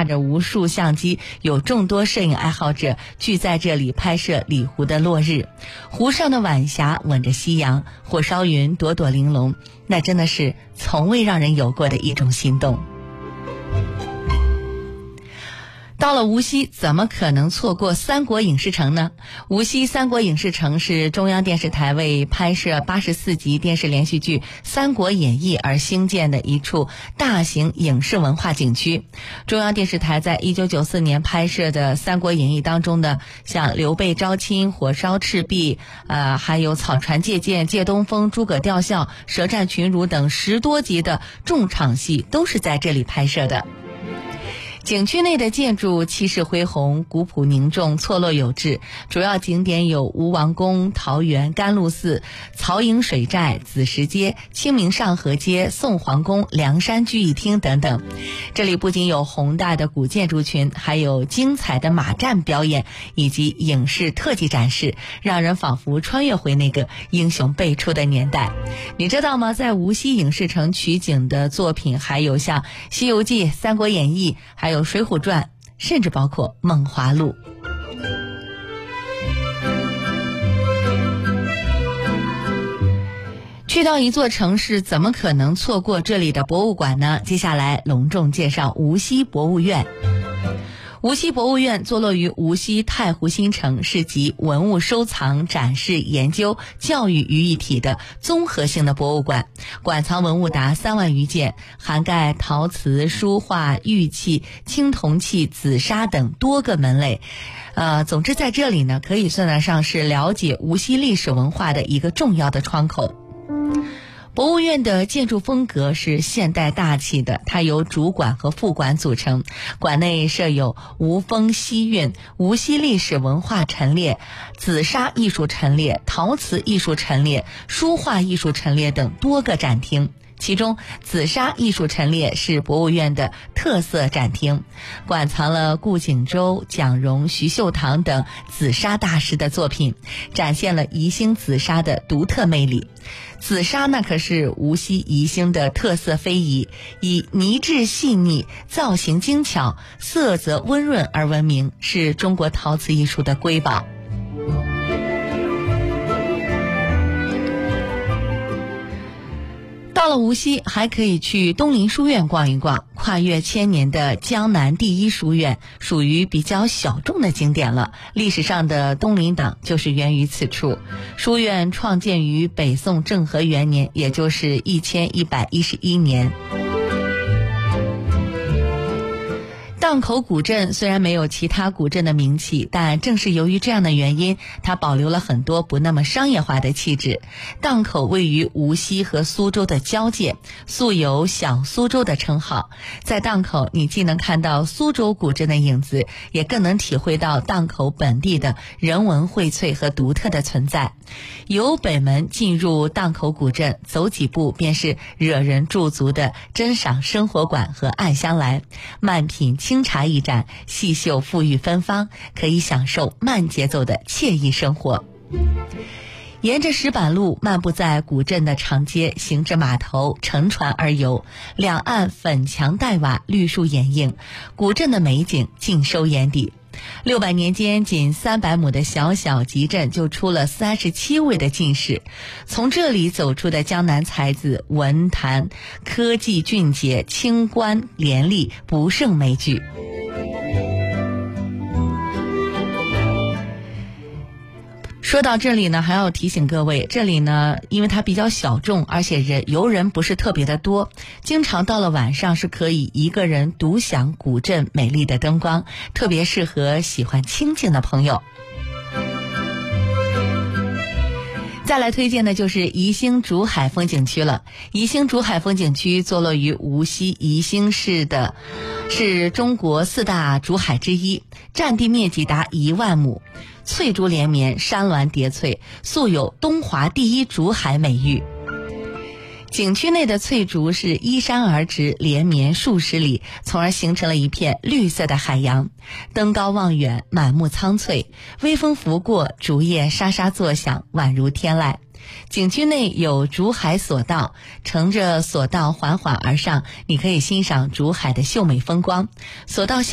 架着无数相机，有众多摄影爱好者聚在这里拍摄里湖的落日。湖上的晚霞吻着夕阳，火烧云朵朵玲珑，那真的是从未让人有过的一种心动。到了无锡，怎么可能错过三国影视城呢？无锡三国影视城是中央电视台为拍摄84集电视连续剧《三国演义》而兴建的一处大型影视文化景区。中央电视台在1994年拍摄的《三国演义》当中的像刘备招亲、火烧赤壁，还有草船借箭、借东风、诸葛吊孝、舌战群儒等10多集的重场戏都是在这里拍摄的。景区内的建筑气势恢宏，古朴凝重，错落有致。主要景点有吴王宫、桃园、甘露寺、曹营水寨、紫石街、清明上河街、宋皇宫、梁山聚义厅等等。这里不仅有宏大的古建筑群，还有精彩的马战表演以及影视特技展示，让人仿佛穿越回那个英雄辈出的年代。你知道吗？在无锡影视城取景的作品还有像《西游记》《三国演义》，还有《水浒传》，甚至包括《梦华录》。去到一座城市，怎么可能错过这里的博物馆呢？接下来隆重介绍无锡博物院。无锡博物院坐落于无锡太湖新城，是集文物收藏、展示、研究、教育于一体的综合性的博物馆，馆藏文物达3万余件，涵盖陶瓷、书画、玉器、青铜器、紫砂等多个门类。总之在这里呢，可以算得上是了解无锡历史文化的一个重要的窗口。博物院的建筑风格是现代大气的，它由主馆和副馆组成。馆内设有吴风西韵、无锡历史文化陈列、紫砂艺术陈列、陶瓷艺术陈列、书画艺术陈列等多个展厅。其中紫砂艺术陈列是博物院的特色展厅，馆藏了顾景舟、蒋荣、徐秀堂等紫砂大师的作品，展现了宜兴紫砂的独特魅力。紫砂那可是无锡宜兴的特色非遗，以泥质细腻、造型精巧、色泽温润而闻名，是中国陶瓷艺术的瑰宝。到了无锡，还可以去东林书院逛一逛。跨越1000年的江南第一书院，属于比较小众的景点了。历史上的东林党就是源于此处。书院创建于北宋政和元年，也就是1111年。荡口古镇虽然没有其他古镇的名气，但正是由于这样的原因，它保留了很多不那么商业化的气质。荡口位于无锡和苏州的交界，素有小苏州的称号。在荡口，你既能看到苏州古镇的影子，也更能体会到荡口本地的人文荟萃和独特的存在。由北门进入荡口古镇，走几步便是惹人驻足的珍赏生活馆和暗香来，慢品清茶一盏，细嗅馥郁芬芳，可以享受慢节奏的惬意生活。沿着石板路漫步在古镇的长街，行至码头，乘船而游，两岸粉墙黛瓦，绿树掩映，古镇的美景尽收眼底。600年间，仅300亩的小小集镇就出了37位的进士。从这里走出的江南才子，文坛科技俊杰，清官廉吏不胜枚举。说到这里呢，还要提醒各位，这里呢，因为它比较小众，而且游人不是特别的多，经常到了晚上是可以一个人独享古镇美丽的灯光，特别适合喜欢清静的朋友。再来推荐的就是宜兴竹海风景区了。宜兴竹海风景区坐落于无锡宜兴市的，是中国4大竹海之一，占地面积达1万亩，翠竹连绵，山峦叠翠，素有东华第一竹海美誉。景区内的翠竹是依山而直，连绵数十里，从而形成了一片绿色的海洋。登高望远，满目苍翠，微风拂过，竹叶沙沙作响，宛如天籁。景区内有竹海索道，乘着索道缓缓而上，你可以欣赏竹海的秀美风光。索道